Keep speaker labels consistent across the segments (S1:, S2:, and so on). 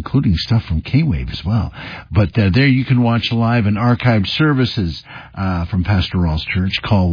S1: including stuff from K-Wave as well. But there you can watch live and archived services from Pastor Rawls Church. Call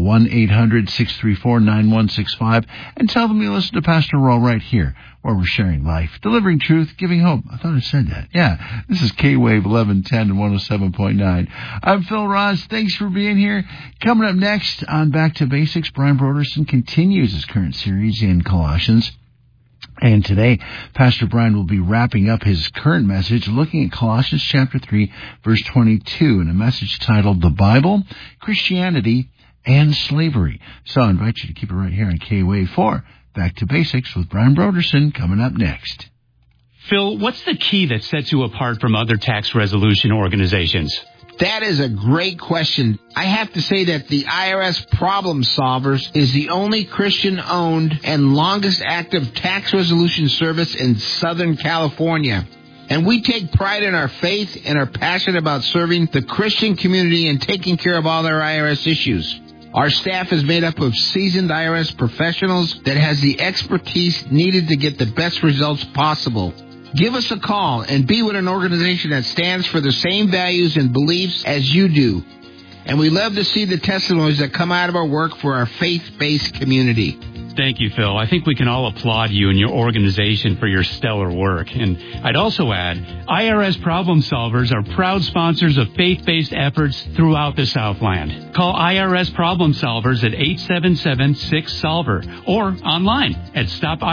S1: 1-800-634-9165 and tell them you listen to Pastor Rawl right here, where we're sharing life, delivering truth, giving hope. I thought I said that. Yeah, this is K-Wave 1110 and 107.9. I'm Phil Ross. Thanks for being here. Coming up next on Back to Basics, Brian Broderson continues his current series in Colossians. And today, Pastor Brian will be wrapping up his current message, looking at Colossians chapter 3, verse 22, in a message titled The Bible, Christianity, and Slavery. So I invite you to keep it right here on K-Wave 4. Back to Basics with Brian Broderson coming up next.
S2: Phil, what's the key that sets you apart from other tax resolution organizations?
S3: That is a great question. I have to say that the IRS Problem Solvers is the only Christian-owned and longest active tax resolution service in Southern California. And we take pride in our faith and are passionate about serving the Christian community and taking care of all their IRS issues. Our staff is made up of seasoned IRS professionals that has the expertise needed to get the best results possible. Give us a call and be with an organization that stands for the same values and beliefs as you do. And we love to see the testimonies that come out of our work for our faith-based community.
S2: Thank you, Phil. I think we can all applaud you and your organization for your stellar work. And I'd also add, IRS Problem Solvers are proud sponsors of faith-based efforts throughout the Southland. Call IRS Problem Solvers at 877-6-SOLVER or online at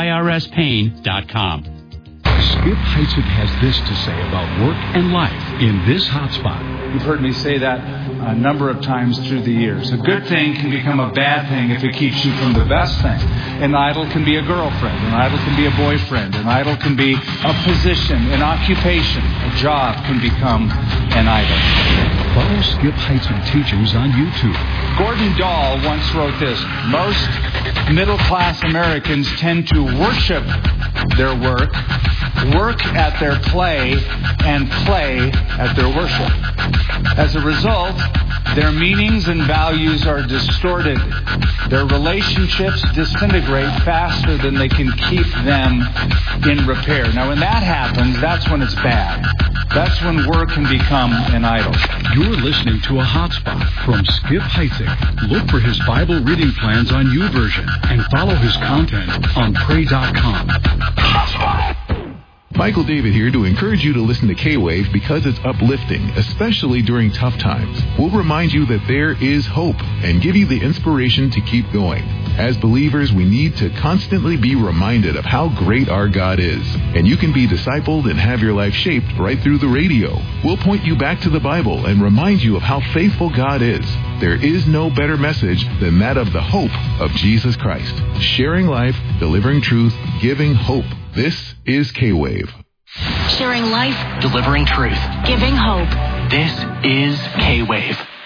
S2: stopirspain.com.
S4: Skip Heitzig has this to say about work and life in this hotspot.
S5: You've heard me say that a number of times through the years. A good thing can become a bad thing if it keeps you from the best thing. An idol can be a girlfriend. An idol can be a boyfriend. An idol can be a position, an occupation. A job can become an idol.
S4: Follow Skip Heitzig teachings on YouTube.
S5: Gordon Dahl once wrote this: most middle-class Americans tend to worship their work at their play, and play at their worship. As a result, their meanings and values are distorted. Their relationships disintegrate faster than they can keep them in repair. Now, when that happens, that's when it's bad. That's when work can become an idol.
S4: You're listening to a hotspot from Skip Heitzig. Look for his Bible reading plans on YouVersion and follow his content on pray.com. Hotspot.
S6: Michael David here to encourage you to listen to K-Wave because it's uplifting, especially during tough times. We'll remind you that there is hope and give you the inspiration to keep going. As believers, we need to constantly be reminded of how great our God is. And you can be discipled and have your life shaped right through the radio. We'll point you back to the Bible and remind you of how faithful God is. There is no better message than that of the hope of Jesus Christ. Sharing life, delivering truth, giving hope. This is K-Wave.
S7: Sharing life, delivering truth, giving hope.
S8: This is K-Wave.